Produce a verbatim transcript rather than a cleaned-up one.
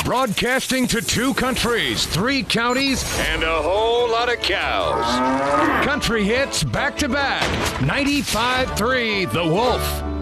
Broadcasting to two countries, three counties, and a whole lot of cows. Country hits back to back. ninety-five point three The Wolf.